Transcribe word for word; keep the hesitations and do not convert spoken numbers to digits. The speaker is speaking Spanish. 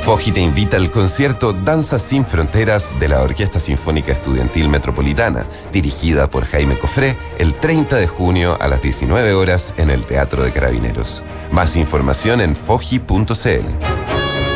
Foji te invita al concierto Danza sin Fronteras de la Orquesta Sinfónica Estudiantil Metropolitana, dirigida por Jaime Cofré, el treinta de junio a las diecinueve horas en el Teatro de Carabineros. Más información en foji punto c l.